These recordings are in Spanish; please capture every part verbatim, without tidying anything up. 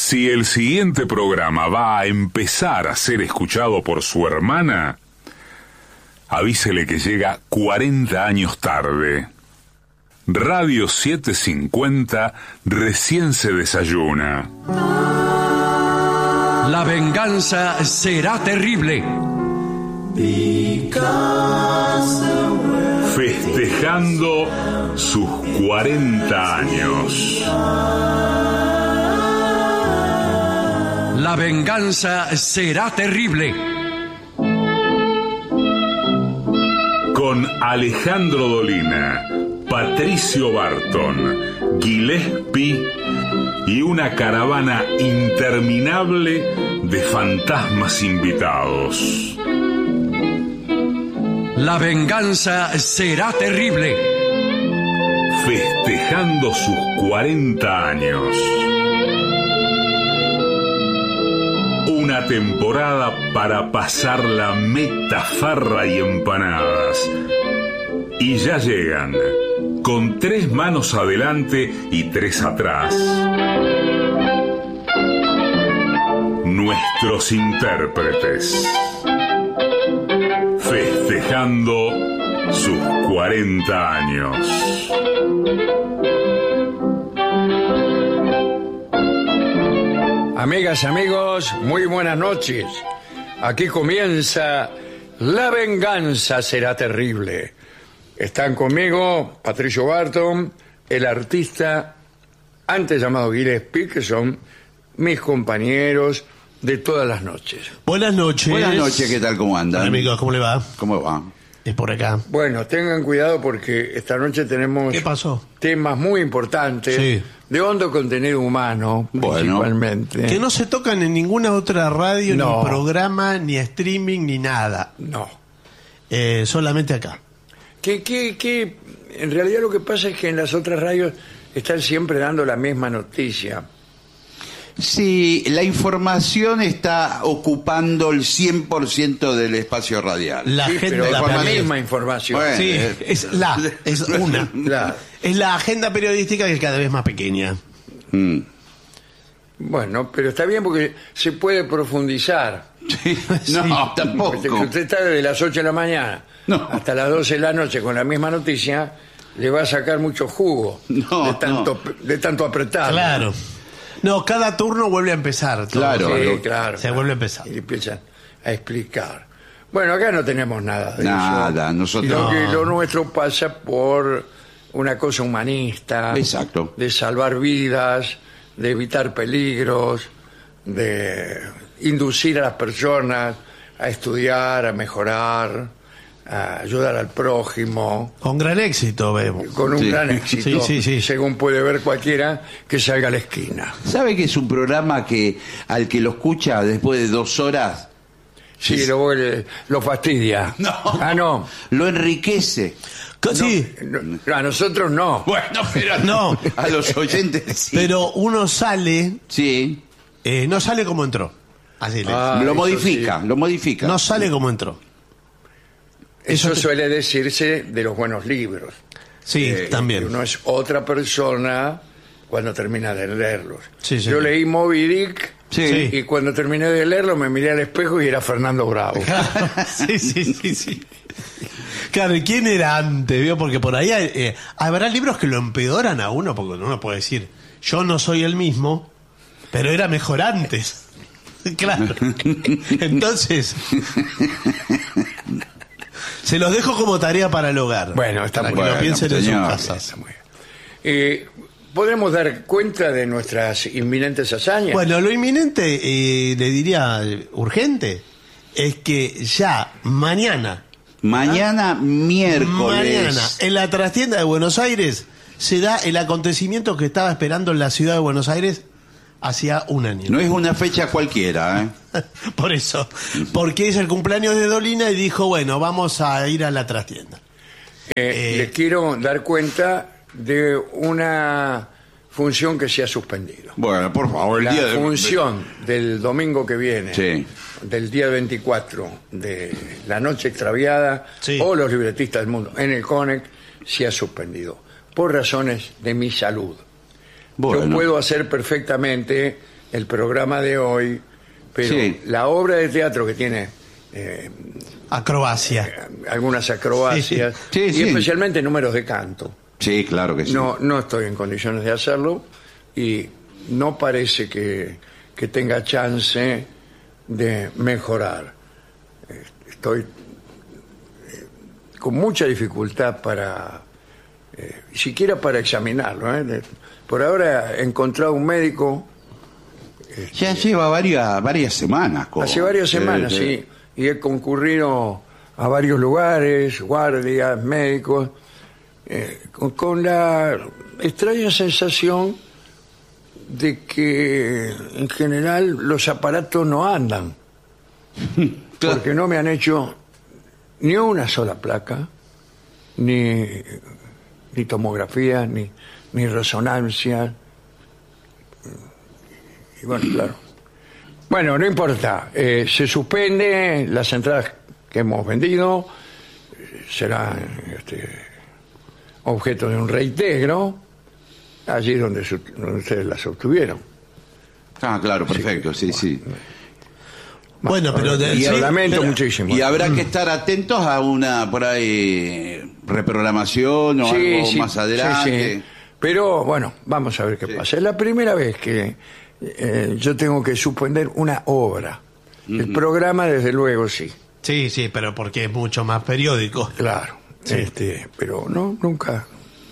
Si el siguiente programa va a empezar a ser escuchado por su hermana, avísele que llega cuarenta años tarde. Radio setecientos cincuenta recién se desayuna. La venganza será terrible. Festejando sus cuarenta años. La venganza será terrible. Con Alejandro Dolina, Patricio Barton, Gillespie y una caravana interminable de fantasmas invitados. La venganza será terrible. Festejando sus cuarenta años. Una temporada para pasar la metafarra y empanadas. Y ya llegan, con tres manos adelante y tres atrás, nuestros intérpretes. Festejando sus cuarenta años. Amigas y amigos, muy buenas noches. Aquí comienza La venganza será terrible. Están conmigo Patricio Barton, el artista antes llamado Gillespie, que son mis compañeros de todas las noches. Buenas noches. Buenas noches, ¿qué tal? ¿Cómo andan? Hola, amigos, ¿cómo le va? ¿Cómo va? Es por acá. Bueno, tengan cuidado porque esta noche tenemos ¿Qué pasó? temas muy importantes, Sí. de hondo contenido humano, Bueno. principalmente. Que no se tocan en ninguna otra radio, No. ni programa, ni streaming, ni nada. No. Eh, solamente acá. Que, que, que en realidad lo que pasa es que en las otras radios están siempre dando la misma noticia. Sí, la información está ocupando el cien por ciento del espacio radial. La Sí, agenda pero la con la periodística. misma información. Bueno. Sí, Eh, es la, es una. Claro. Es la agenda periodística que es cada vez más pequeña. Mm. Bueno, pero está bien porque se puede profundizar. Sí, no, Porque tampoco. usted está desde las ocho de la mañana No. hasta las doce de la noche con la misma noticia, le va a sacar mucho jugo No, de, tanto, de tanto apretar. Claro. No, cada turno vuelve a empezar. todo. Claro. Sí, Lo- claro. Se claro. vuelve a empezar. Y empiezan a explicar. Bueno, acá no tenemos nada de Nada, eso. nosotros- Lo, que- No. lo nuestro pasa por una cosa humanista. Exacto. De salvar vidas, de evitar peligros, de inducir a las personas a estudiar, a mejorar, a ayudar al prójimo. Con gran éxito vemos. Con un Sí. gran éxito, Sí, sí, sí. según puede ver cualquiera que salga a la esquina. ¿Sabe que es un programa que al que lo escucha después de dos horas Sí, lo, vuelve- lo fastidia. No. Ah, no. lo enriquece? Sí, No, A nosotros no. Bueno, pero No. a los oyentes sí. pero uno sale, Sí, eh, no sale como entró. Así le Ah, lo eso modifica, sí. lo modifica. No sale como entró. Eso Eso te- suele decirse de los buenos libros. Sí, Eh, también. que uno es otra persona cuando termina de leerlos. Sí, sí. Yo leí Moby Dick Sí. y cuando terminé de leerlo me miré al espejo y era Fernando Bravo. sí, sí, sí, sí. Claro, ¿y quién era antes? ¿Vio? Porque por ahí hay, eh, habrá libros que lo empeoran a uno, porque uno puede decir, yo no soy el mismo, pero era mejor antes. Claro. Entonces, se los dejo como tarea para el hogar. Bueno, está para muy que lo bien, piensen en sus señor. casas. Está muy bien. Eh, ¿Podremos dar cuenta de nuestras inminentes hazañas? Bueno, lo inminente, eh, le diría eh, urgente, es que ya mañana, Mañana miércoles. mañana, en la trastienda de Buenos Aires, se da el acontecimiento que estaba esperando en la ciudad de Buenos Aires hacía un año. No es una fecha cualquiera, ¿eh? Por eso, porque es el cumpleaños de Dolina y dijo, bueno, vamos a ir a la trastienda. Eh, eh, les quiero dar cuenta de una función que se ha suspendido. Bueno, por favor, el La día de... función del domingo que viene, Sí. del día veinticuatro de La Noche Extraviada, Sí. o Los Libretistas del Mundo, en el CONEC, se ha suspendido por razones de mi salud. Yo Bueno. puedo hacer perfectamente el programa de hoy, pero Sí. la obra de teatro que tiene eh, Acrobacia. algunas acrobacias Sí, y sí. especialmente números de canto. Sí, claro que sí. No, no estoy en condiciones de hacerlo y no parece que, que tenga chance de mejorar. Eh, Estoy eh, con mucha dificultad para, eh, siquiera para examinarlo. ¿eh? De- Por ahora he encontrado un médico Ya lleva varias, varias semanas. con- hace varias semanas, Sí, sí, y he concurrido a varios lugares, guardias, médicos, eh, con, con la extraña sensación de que en general los aparatos no andan, Claro. porque no me han hecho ni una sola placa, ni, ni tomografía, ni, ni resonancia. Y bueno, claro. Bueno, no importa. Eh, se suspende las entradas que hemos vendido. eh, Serán este, objeto de un reintegro allí donde, su- donde ustedes las obtuvieron. Ah, claro, perfecto, sí, sí. Bueno, pero de- Y sí, lo lamento pero- muchísimo. Y habrá que estar atentos a una, por ahí, reprogramación o Sí, algo sí, más sí, adelante. sí. Pero bueno, vamos a ver qué Sí. pasa. Es la primera vez que eh, yo tengo que suspender una obra. El programa, desde luego, sí. Sí, sí, pero porque es mucho más periódico. Claro, Sí. este, pero no, nunca,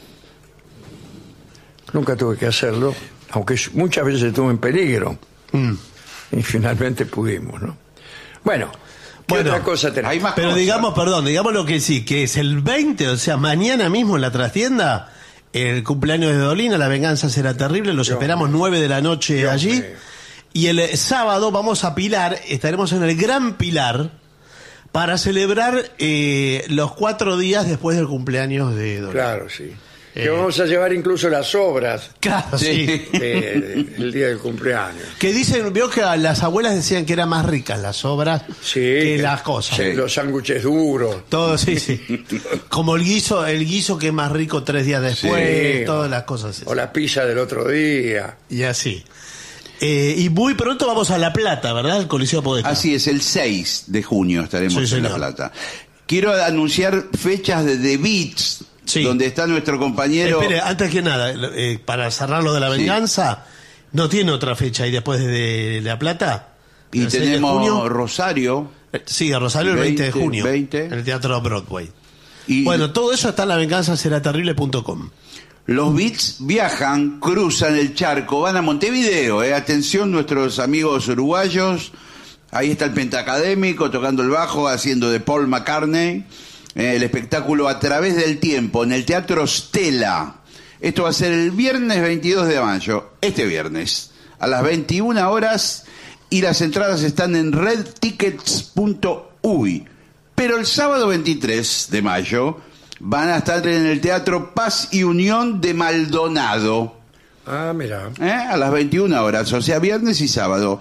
nunca tuve que hacerlo, aunque muchas veces estuve en peligro Mm. y finalmente pudimos, ¿no? Bueno, ¿qué Bueno, otra cosa tenemos? Hay más Pero cosas. digamos, perdón, digamos lo que sí, que es el veinte, o sea, mañana mismo en la trastienda, el cumpleaños de Dolina, la venganza será terrible, los Dios esperamos nueve de la noche Dios allí. mío. Y el eh, sábado vamos a Pilar, estaremos en el Gran Pilar para celebrar eh, los cuatro días después del cumpleaños de Dolina. Claro, sí. Eh. Que vamos a llevar incluso las obras Claro, Sí. sí. de- del día del cumpleaños. Que dicen, vio que a las abuelas decían que eran más ricas las obras Sí, que las cosas. Sí. Los sándwiches duros. Todo, sí, sí. Como el guiso, el guiso que es más rico tres días después, Sí. todas las cosas así. O la pizza del otro día. Y así. Eh, y muy pronto vamos a La Plata, ¿verdad? El Coliseo Podestá. Así es, el seis de junio estaremos Sí, en La señor. Plata. Quiero anunciar fechas de The Beats, Sí. donde está nuestro compañero. Espere, antes que nada, eh, para cerrar lo de la Sí. venganza, ¿no tiene otra fecha y después de La Plata? Y ¿El seis de tenemos junio? Rosario. Eh, Sí, Rosario el veinte de veinte, junio. veinte. En el Teatro Broadway. Y Bueno, todo eso está en la venganza será terrible punto com. los Beats viajan, cruzan el charco, van a Montevideo. Eh. Atención, nuestros amigos uruguayos. Ahí está el Pentacadémico tocando el bajo, haciendo de Paul McCartney. Eh, el espectáculo A Través del Tiempo en el Teatro Stella. Esto va a ser el viernes veintidós de mayo, este viernes, a las veintiuna horas, y las entradas están en red tickets punto uy. Pero el sábado veintitrés de mayo van a estar en el Teatro Paz y Unión de Maldonado, Ah, mira. ¿eh? a las veintiuna horas, o sea, viernes y sábado.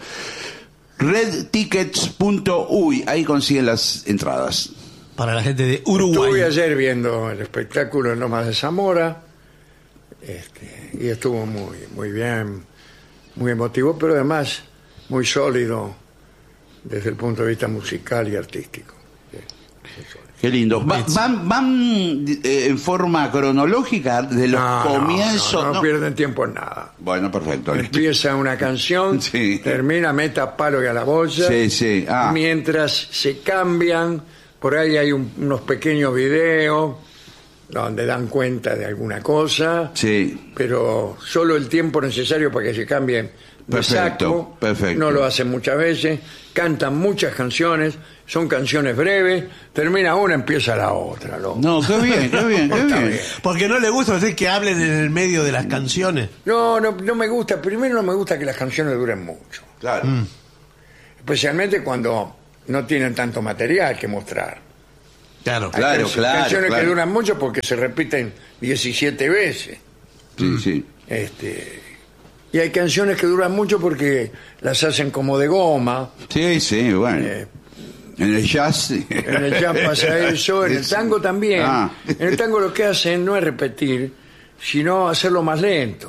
red tickets punto uy, ahí consiguen las entradas. Para la gente de Uruguay. Estuve ayer viendo el espectáculo en Lomas de Zamora este, y estuvo muy, muy bien, muy emotivo, pero además muy sólido desde el punto de vista musical y artístico. Qué lindo. Va- van van eh, en forma cronológica de los No, no, comienzos. no, no ¿no? pierden tiempo en nada. Bueno, perfecto. Empieza una canción, Sí. termina, meta palo y a la boya. Sí, sí. Ah. Mientras se cambian, por ahí hay un- unos pequeños videos donde dan cuenta de alguna cosa, Sí. pero solo el tiempo necesario para que se cambien de Perfecto, saco. perfecto. No lo hacen muchas veces, cantan muchas canciones, son canciones breves, termina una, empieza la otra. loco. No, qué bien, qué bien, qué Está bien. bien. Porque no le gusta a usted que hablen en el medio de las canciones. No, no, no me gusta. Primero no me gusta que las canciones duren mucho. Claro. Especialmente cuando no tienen tanto material que mostrar. Claro. Hay Claro, can- claro, canciones claro. que duran mucho porque se repiten diecisiete veces. Sí, sí. Este, y hay canciones que duran mucho porque las hacen como de goma. Sí, sí, bueno. Eh, En el jazz. sí. En el jazz pasa eso, en el tango también. Ah. En el tango lo que hacen no es repetir, sino hacerlo más lento.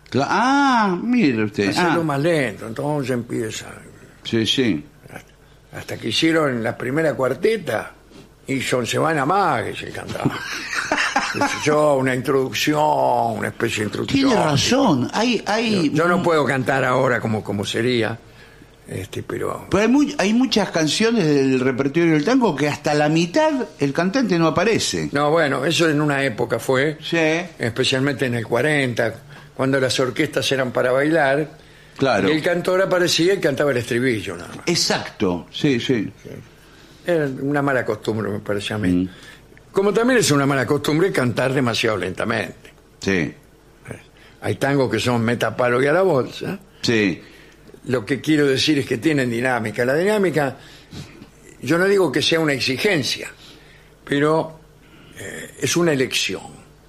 Cla- Ah, mire usted. Hacerlo Ah, más lento, entonces empieza. sí, sí. Hasta que hicieron la primera cuarteta y son Semana más que se cantaba. Qué sé yo, una introducción, una especie de introducción. Tiene razón. Hay, hay, Yo no puedo cantar ahora como, como sería, este, pero pero hay, muy- hay muchas canciones del repertorio del tango que hasta la mitad el cantante no aparece. no, bueno, eso en una época fue, Sí. especialmente en el cuarenta, cuando las orquestas eran para bailar, Claro. y el cantor aparecía y cantaba el estribillo nada más. Exacto. Sí, sí. Era una mala costumbre, me parece a mí. Como también es una mala costumbre cantar demasiado lentamente. Sí. Hay tangos que son metapalo y a la bolsa. Sí. Lo que quiero decir es que tienen dinámica. La dinámica, yo no digo que sea una exigencia, pero eh, es una elección.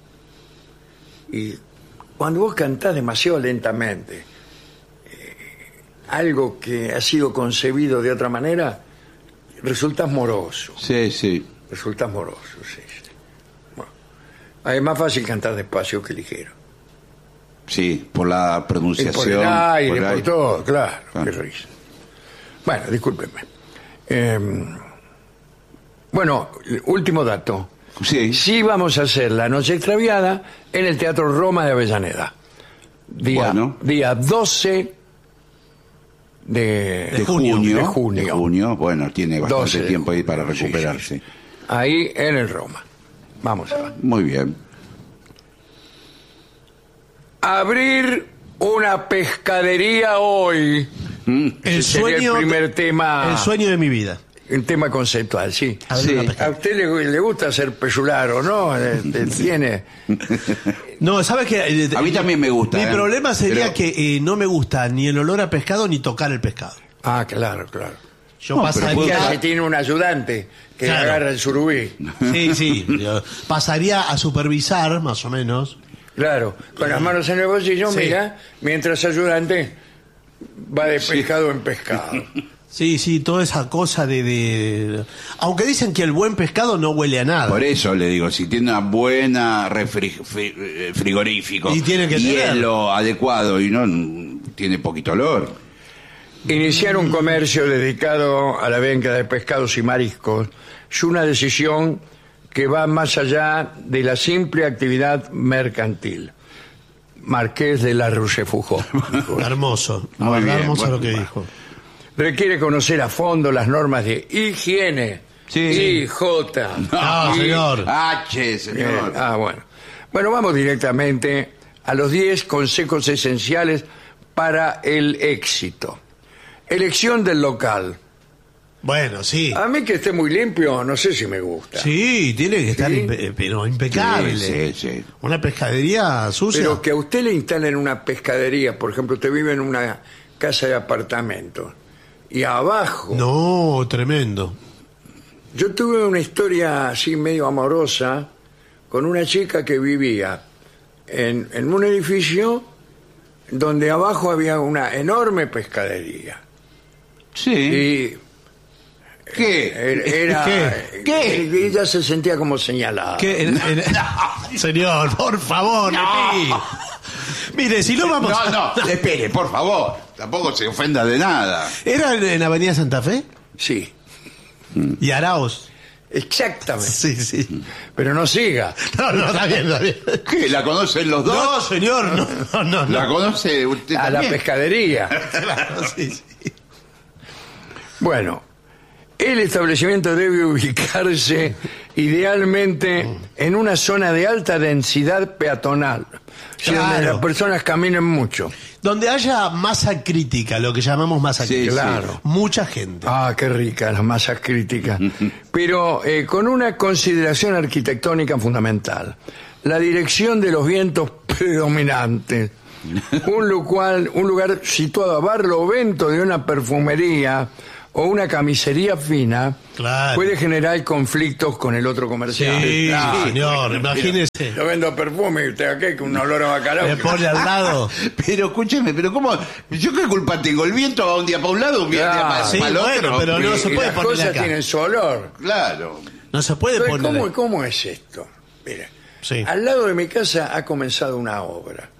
Y cuando vos cantás demasiado lentamente, eh, algo que ha sido concebido de otra manera, resultas moroso. Sí, sí. Resultas moroso, sí. sí. Bueno, es más fácil cantar despacio que ligero. Sí, por la Y pronunciación. por el aire, por, aire. todo, claro, Ah. qué risa. Bueno, discúlpenme. Eh, bueno, último dato. Sí. Sí vamos a hacer La Noche Extraviada en el Teatro Roma de Avellaneda. Día, Bueno. día doce de, De junio, de junio. de junio. Bueno, tiene bastante doce de tiempo ahí junio, para sí, sí, recuperarse. sí. Ahí en el Roma. Vamos a ver. Muy bien. Abrir una pescadería hoy. El Ese sería sueño, el primer tema. el sueño de mi vida. Un tema conceptual, sí. Abrir Sí. una A pescadería. usted le, le gusta ser pesularo, ¿no? Este, tiene. No, ¿sabes qué? A mí también me gusta, Mi ¿eh? problema sería Pero- que eh, no me gusta ni el olor a pescado ni tocar el pescado. Ah, claro, claro. Yo No, pero ¿Qué pasaría. hace? Tiene un ayudante que Claro. agarra el surubí. Sí, sí. yo pasaría a supervisar, más o menos. Claro, con las manos en el bolsillo, Sí. mira, mientras ayudante va de pescado en pescado. Sí, sí, toda esa cosa de, de- Aunque dicen que el buen pescado no huele a nada. Por eso le digo, si tiene una buena refri- fri- eh, frigorífico, Y tiene que tener. hielo adecuado y no mm, tiene poquito olor. Iniciar un comercio dedicado a la venta de pescados y mariscos es una decisión que va más allá de la simple actividad mercantil. Marqués de la Rochefoucauld. Hermoso. La Muy verdad, bien, hermoso bueno, lo que bueno. dijo. Requiere conocer a fondo las normas de higiene. Sí. I, J. No, I, señor. H, señor. Eh, ah, bueno. Bueno, vamos directamente a los diez consejos esenciales para el éxito. Elección del local. Bueno, sí. A mí que esté muy limpio, no sé si me gusta. Sí, tiene que estar Sí. impe- pero impecable. Sí, sí, sí. Una pescadería sucia. Pero que a usted le instalen una pescadería, por ejemplo, usted vive en una casa de apartamentos y abajo. No, tremendo. Yo tuve una historia así medio amorosa con una chica que vivía en, en un edificio donde abajo había una enorme pescadería. Sí. Y ¿Qué? era, ¿Qué? ¿Qué? y ella se sentía como señalada. ¿Qué? En- en- Señor, por favor, No. Lepi. Mire, si no vamos. No, no, espere, por favor. Tampoco se ofenda de nada. ¿Era en, en Avenida Santa Fe? Sí, Y Araos. exactamente. Sí, sí. Pero no siga. No, no, está bien, está bien. ¿Qué? ¿La conocen los dos? No, señor, no, no, no. ¿La no. conoce usted A la también? pescadería. Claro, sí, sí. Bueno, el establecimiento debe ubicarse idealmente en una zona de alta densidad peatonal, o sea, donde Claro. las personas caminen mucho. Donde haya masa crítica, lo que llamamos masa Sí, crítica. claro. Mucha gente. Ah, qué ricas las masas críticas. Pero eh, con una consideración arquitectónica fundamental. La dirección de los vientos predominantes. Un lugar, un lugar situado a barlovento de una perfumería o una camisería fina Claro. puede generar conflictos con el otro comerciante. Sí, Claro. señor, imagínese. Yo vendo perfume y usted aquí con un olor a bacalao. Le pone al lado. Pero escúcheme, pero ¿cómo? ¿Yo qué culpa tengo? El viento va un día para un lado, un día Claro. para, Sí, para el bueno, otro. pero no Y- se y puede las poner cosas acá. tienen su olor. Claro. No se puede Entonces, poner. ¿cómo, ¿Cómo es esto? Mira, Sí. al lado de mi casa ha comenzado una obra.